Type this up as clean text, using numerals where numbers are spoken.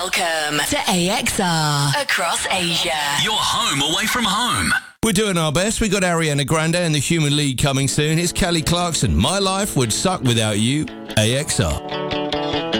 Welcome to AXR across Asia. Your home away from home. We're doing our best. We got Ariana Grande and the Human League coming soon. Here's Kelly Clarkson. My life would suck without you. AXR.